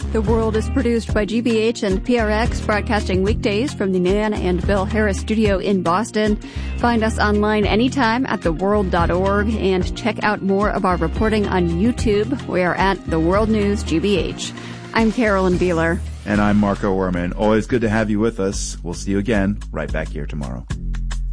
The World is produced by GBH and PRX, broadcasting weekdays from the Nan and Bill Harris studio in Boston. Find us online anytime at theworld.org and check out more of our reporting on YouTube. We are at The World News GBH. I'm Carolyn Beeler. And I'm Marco Werman. Always good to have you with us. We'll see you again right back here tomorrow.